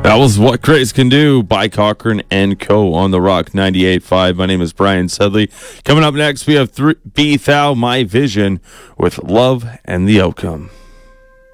That was What Craze Can Do by Cochran and Co. on the Rock 98.5. My name is Brian Sedley. Coming up next, we have B. Thou, My Vision with Love and the Outcome.